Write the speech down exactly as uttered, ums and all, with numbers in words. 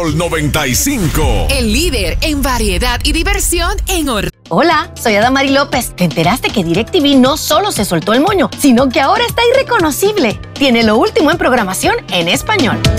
noventa y cinco. El líder en variedad y diversión en Orlando. Hola, soy Adamari López. ¿Te enteraste que DirecTV no solo se soltó el moño, sino que ahora está irreconocible? Tiene lo último en programación en español.